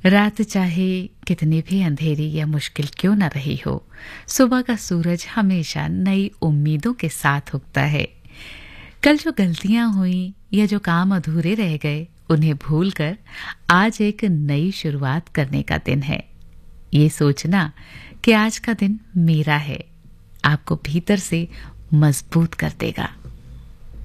रात चाहे कितनी भी अंधेरी या मुश्किल क्यों न रही हो, सुबह का सूरज हमेशा नई उम्मीदों के साथ उगता है। कल जो गलतियां हुई या जो काम अधूरे रह गए, उन्हें भूलकर आज एक नई शुरुआत करने का दिन है। ये सोचना कि आज का दिन मेरा है, आपको भीतर से मजबूत कर देगा।